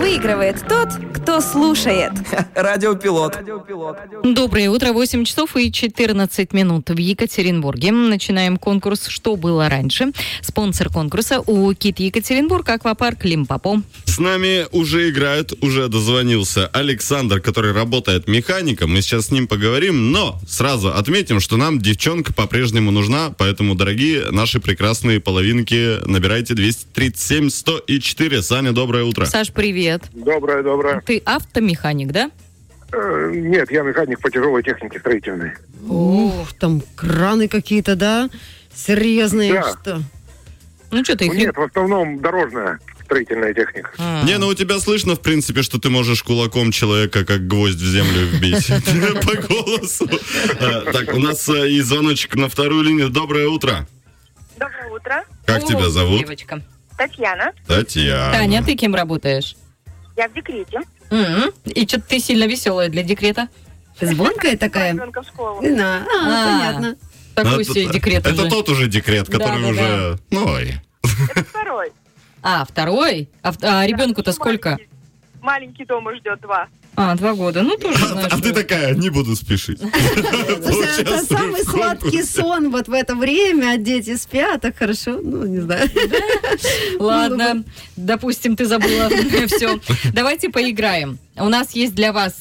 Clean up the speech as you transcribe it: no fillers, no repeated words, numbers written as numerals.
Выигрывает тот, кто слушает. Радиопилот. Доброе утро, 8 часов и 14 минут в Екатеринбурге. Начинаем конкурс «Что было раньше?». Спонсор конкурса УКИТ Екатеринбург, аквапарк Лимпопо. С нами уже играют, уже дозвонился Александр, который работает механиком. Мы сейчас с ним поговорим, но сразу отметим, что нам девчонка по-прежнему нужна, поэтому, дорогие наши прекрасные половинки, набирайте 237-104. Саня, доброе утро. Саш, привет. Доброе. Ты автомеханик, да? Нет, я механик по тяжелой технике строительной. Ух, там краны какие-то, да? Серьезные, Да. что? Ну что ты их... Нет, в основном дорожная строительная техника. Не, ну у тебя слышно, в принципе, что ты можешь кулаком человека как гвоздь в землю вбить по голосу. Так, у нас и звоночек на вторую линию. Доброе утро. Доброе утро. Как тебя зовут? Девочка. Татьяна. Татьяна. Таня, ты кем работаешь? Я в декрете. И что-то ты сильно веселая для декрета. Звонкая такая? Ребенка в школу. Да, понятно. Такой себе декрет Это уже. тот уже декрет, который Да. уже... Ну, Это второй. Второй? А ребенку-то сколько? Маленький дома ждет 2. 2 года. Ну, тоже, знаешь. а ты такая, не буду спешить. Слушай, это самый сладкий сон вот в это время, дети спят, так хорошо, ну, не знаю. Ладно, допустим, ты забыла все. Давайте поиграем. У нас есть для вас